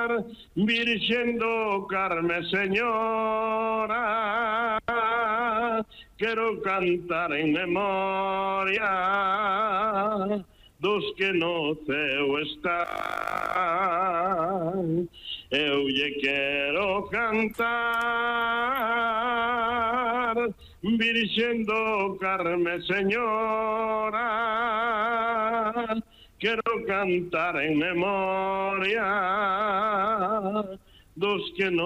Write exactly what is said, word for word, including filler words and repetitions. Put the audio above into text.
Virxen do Carme Señora, quero cantar en memoria dos que no ceo están. Eu lle quero cantar, Virxen do Carme Señora, quero cantar en memoria dos que no